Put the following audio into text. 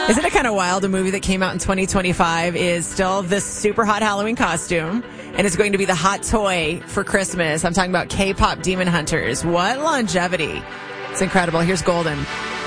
Isn't it kind of wild? A movie that came out in 2025 is still this super hot Halloween costume, and it's going to be the hot toy for Christmas. I'm talking about K-pop Demon Hunters. What longevity. It's incredible. Here's Golden.